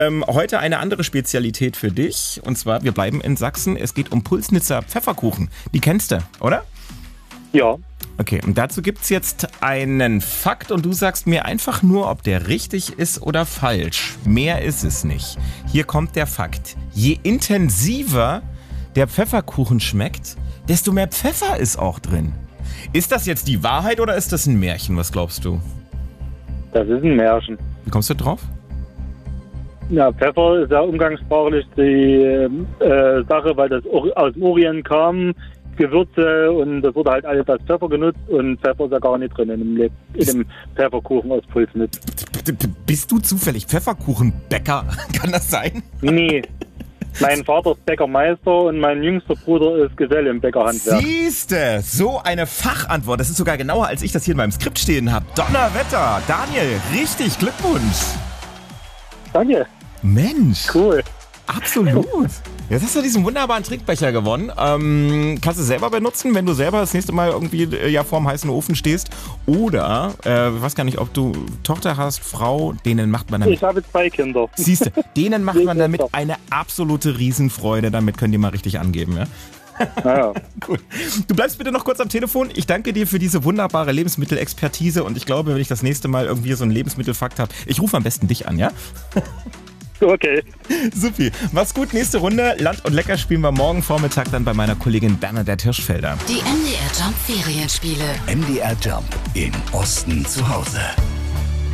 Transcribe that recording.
Heute eine andere Spezialität für dich. Und zwar, wir bleiben in Sachsen. Es geht um Pulsnitzer Pfefferkuchen. Die kennst du, oder? Ja. Okay, und dazu gibt's jetzt einen Fakt und du sagst mir einfach nur, ob der richtig ist oder falsch. Mehr ist es nicht. Hier kommt der Fakt. Je intensiver der Pfefferkuchen schmeckt, desto mehr Pfeffer ist auch drin. Ist das jetzt die Wahrheit oder ist das ein Märchen? Was glaubst du? Das ist ein Märchen. Wie kommst du drauf? Ja, Pfeffer ist ja umgangssprachlich die Sache, weil das aus dem Orient kam, Gewürze, und das wurde halt alles als Pfeffer genutzt und Pfeffer ist ja gar nicht drin in dem Pfefferkuchen aus Pulsnitz. Bist du zufällig Pfefferkuchenbäcker? Kann das sein? Nee. Mein Vater ist Bäckermeister und mein jüngster Bruder ist Geselle im Bäckerhandwerk. Siehste, so eine Fachantwort. Das ist sogar genauer, als ich das hier in meinem Skript stehen habe. Donnerwetter, Daniel, richtig, Glückwunsch. Danke. Mensch. Cool. Absolut. Jetzt hast du diesen wunderbaren Trinkbecher gewonnen. Kannst du selber benutzen, wenn du selber das nächste Mal irgendwie vorm heißen Ofen stehst. Oder, ich weiß gar nicht, ob du Tochter hast, Frau, denen macht man damit... Ich habe 2 Kinder. Siehste, denen macht man damit eine absolute Riesenfreude. Damit können die mal richtig angeben, ja? Naja. Cool. Du bleibst bitte noch kurz am Telefon. Ich danke dir für diese wunderbare Lebensmittelexpertise und ich glaube, wenn ich das nächste Mal irgendwie so einen Lebensmittelfakt habe, ich rufe am besten dich an, ja? Okay. Supi. Mach's gut. Nächste Runde. Land und Lecker spielen wir morgen Vormittag dann bei meiner Kollegin Bernadette Hirschfelder. Die MDR Jump Ferienspiele. MDR Jump im Osten zu Hause.